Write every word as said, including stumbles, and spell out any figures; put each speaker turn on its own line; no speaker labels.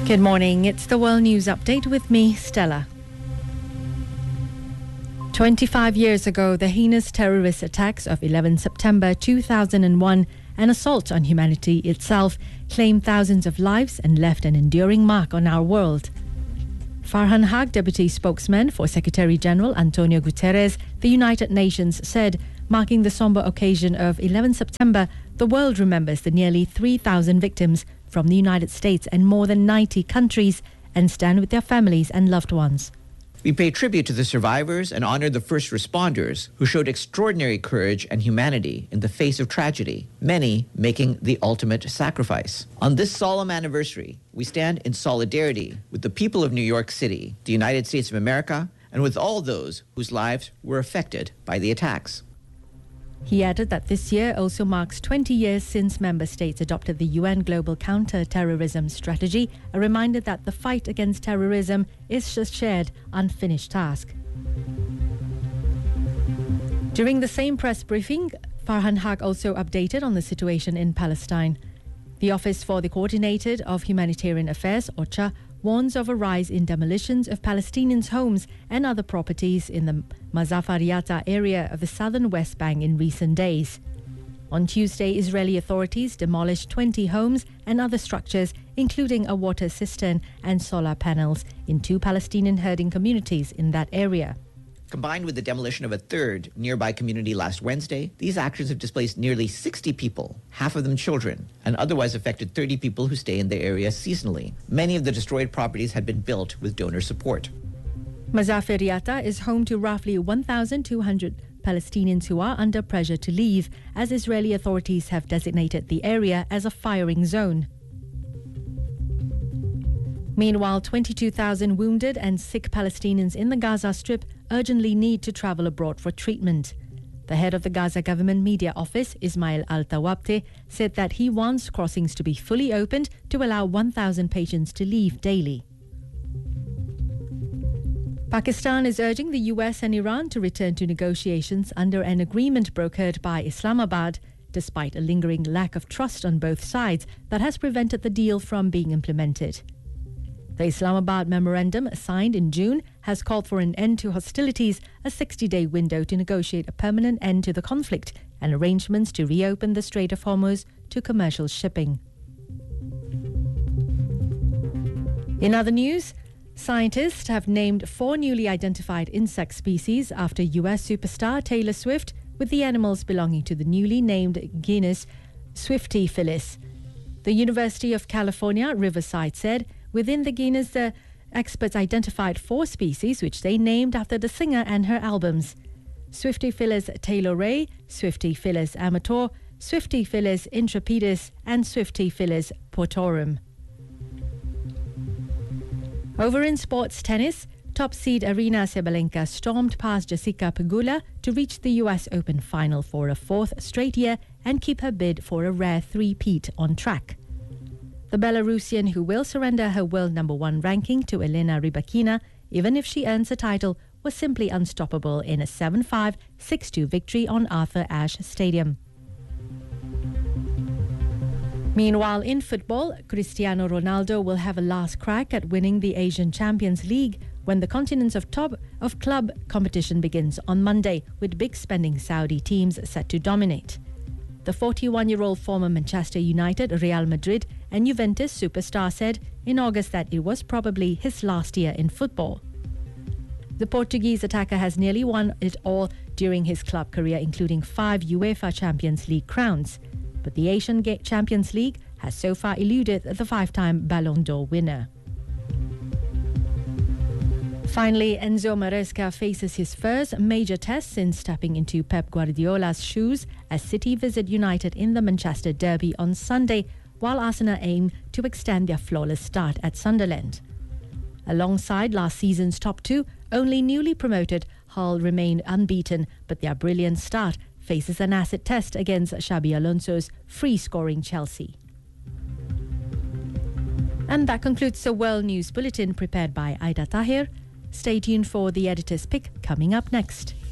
Good morning. It's the World News Update with me, Stella. twenty-five years ago, the heinous terrorist attacks of eleventh September two thousand one, an assault on humanity itself, claimed thousands of lives and left an enduring mark on our world. Farhan Haq, deputy spokesman for Secretary General Antonio Guterres, the United Nations, said, marking the somber occasion of eleventh September, the world remembers the nearly three thousand victims from the United States and more than ninety countries and stand with their families and loved ones.
We pay tribute to the survivors and honor the first responders who showed extraordinary courage and humanity in the face of tragedy, many making the ultimate sacrifice. On this solemn anniversary, we stand in solidarity with the people of New York City, the United States of America, and with all those whose lives were affected by the attacks.
He added that this year also marks twenty years since member states adopted the U N Global Counter-Terrorism Strategy, a reminder that the fight against terrorism is a shared, unfinished task. During the same press briefing, Farhan Haq also updated on the situation in Palestine. The Office for the Coordinator of Humanitarian Affairs, OCHA, warns of a rise in demolitions of Palestinians' homes and other properties in the Mazafariata area of the southern West Bank in recent days. On Tuesday, Israeli authorities demolished twenty homes and other structures, including a water cistern and solar panels, in two Palestinian herding communities in that area.
Combined with the demolition of a third nearby community last Wednesday, these actions have displaced nearly sixty people, half of them children, and otherwise affected thirty people who stay in the area seasonally. Many of the destroyed properties had been built with donor support.
Mazafariata is home to roughly one thousand two hundred Palestinians who are under pressure to leave, as Israeli authorities have designated the area as a firing zone. Meanwhile, twenty-two thousand wounded and sick Palestinians in the Gaza Strip urgently need to travel abroad for treatment. The head of the Gaza government media office, Ismail Al-Tawabte, said that he wants crossings to be fully opened to allow one thousand patients to leave daily. Pakistan is urging the U S and Iran to return to negotiations under an agreement brokered by Islamabad, despite a lingering lack of trust on both sides that has prevented the deal from being implemented. The Islamabad memorandum, signed in June, has called for an end to hostilities, a sixty-day window to negotiate a permanent end to the conflict, and arrangements to reopen the Strait of Hormuz to commercial shipping. In other news, scientists have named four newly identified insect species after U S superstar Taylor Swift, with the animals belonging to the newly named genus Swifteophyllus. The University of California, Riverside said, within the genus, the experts identified four species which they named after the singer and her albums: Swifteophyllus taylori, Swifteophyllus amator, Swifteophyllus intrepidus, and Swifteophyllus portorum. Over in sports tennis, top seed Aryna Sabalenka stormed past Jessica Pegula to reach the U S Open final for a fourth straight year and keep her bid for a rare three-peat on track. The Belarusian, who will surrender her world number one ranking to Elena Rybakina, even if she earns a title, was simply unstoppable in a seven five, six two victory on Arthur Ashe Stadium. Meanwhile, in football, Cristiano Ronaldo will have a last crack at winning the Asian Champions League when the continent's of top of club competition begins on Monday, with big spending Saudi teams set to dominate. The forty-one-year-old former Manchester United, Real Madrid and Juventus superstar said in August that it was probably his last year in football. The Portuguese attacker has nearly won it all during his club career, including five UEFA Champions League crowns. But the Asian Champions League has so far eluded the five-time Ballon d'Or winner. Finally, Enzo Maresca faces his first major test since stepping into Pep Guardiola's shoes as City visit United in the Manchester Derby on Sunday, while Arsenal aim to extend their flawless start at Sunderland. Alongside last season's top two, only newly promoted Hull remained unbeaten, but their brilliant start faces an acid test against Xabi Alonso's free-scoring Chelsea. And that concludes the World News Bulletin prepared by Aida Tahir. Stay tuned for the editor's pick coming up next.